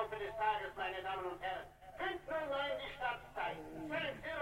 Laufe des Tages, meine Damen und Herren. 5:09 die Startzeit. 12